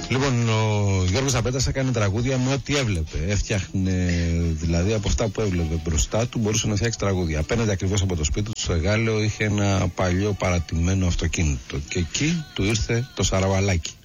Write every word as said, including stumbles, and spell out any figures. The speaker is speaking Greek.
Λοιπόν, ο Γιώργος Ζαμπέτας έκανε τραγούδια με ό,τι έβλεπε. Έφτιαχνε, δηλαδή από αυτά που έβλεπε μπροστά του, μπορούσε να φτιάξει τραγούδια. Απέναντι ακριβώς από το σπίτι του, στο Εγάλεο, είχε ένα παλιό παρατημένο αυτοκίνητο. Και εκεί του ήρθε το σαραβαλάκι.